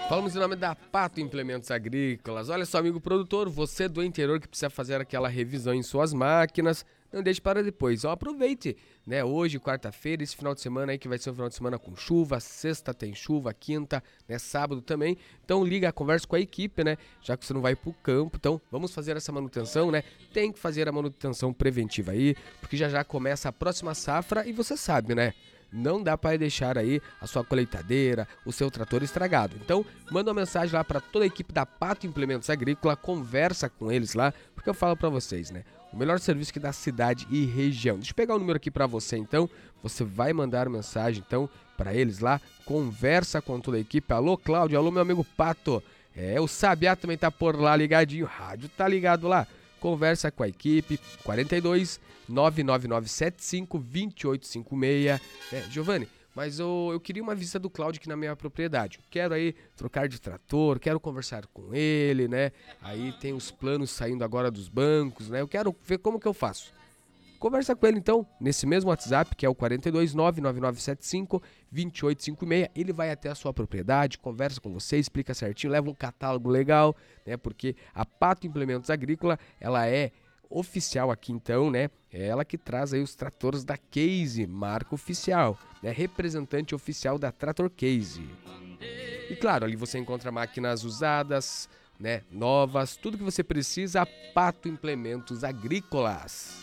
Falamos em nome da Pato Implementos Agrícolas. Olha só, amigo produtor, você do interior que precisa fazer aquela revisão em suas máquinas, não deixe para depois. Ó, aproveite, né? Hoje, quarta-feira, esse final de semana aí que vai ser um final de semana com chuva, sexta tem chuva, quinta, né? Sábado também. Então liga, conversa com a equipe, né? Já que você não vai pro campo, então vamos fazer essa manutenção, né? Tem que fazer a manutenção preventiva aí, porque já começa a próxima safra e você sabe, né? Não dá para deixar aí a sua colheitadeira, o seu trator estragado. Então, manda uma mensagem lá para toda a equipe da Pato Implementos Agrícola, conversa com eles lá, porque eu falo para vocês, né? O melhor serviço que dá cidade e região. Deixa eu pegar o número aqui para você, então. Você vai mandar mensagem, então, para eles lá, conversa com toda a equipe. Alô, Cláudio, alô, meu amigo Pato. O Sabiá também tá por lá ligadinho, o rádio tá ligado lá. Conversa com a equipe, 42 99975 2856. Giovanni, mas eu queria uma visita do Cláudio aqui na minha propriedade. Eu quero aí trocar de trator, quero conversar com ele, né? Aí tem os planos saindo agora dos bancos, né? Eu quero ver como que eu faço. Conversa com ele então, nesse mesmo WhatsApp, que é o 42 99975 2856. Ele vai até a sua propriedade, conversa com você, explica certinho, leva um catálogo legal, né? Porque a Pato Implementos Agrícola, ela é oficial aqui então, né? É ela que traz aí os tratores da Case, marca oficial, né? Representante oficial da Trator Case. E claro, ali você encontra máquinas usadas, né? Novas, tudo que você precisa, a Pato Implementos Agrícolas.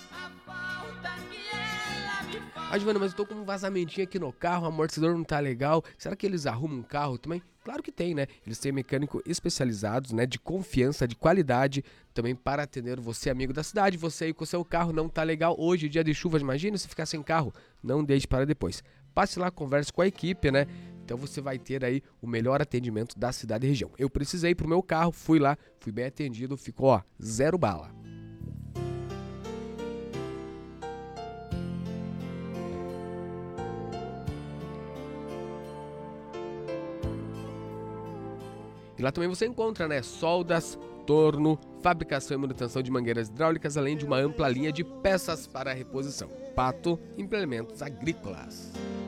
Giovana, mas eu tô com um vazamentinho aqui no carro, o amortecedor não tá legal. Será que eles arrumam um carro também? Claro que tem, né? Eles têm mecânicos especializados, né? De confiança, de qualidade, também para atender você, amigo da cidade. Você aí com o seu carro não tá legal. Hoje, dia de chuva, imagina se ficar sem carro. Não deixe para depois. Passe lá, converse com a equipe, né? Então você vai ter aí o melhor atendimento da cidade e região. Eu precisei pro meu carro, fui lá, fui bem atendido, ficou, ó, 0 bala. E lá também você encontra, né, soldas, torno, fabricação e manutenção de mangueiras hidráulicas, além de uma ampla linha de peças para reposição. Pato Implementos Agrícolas.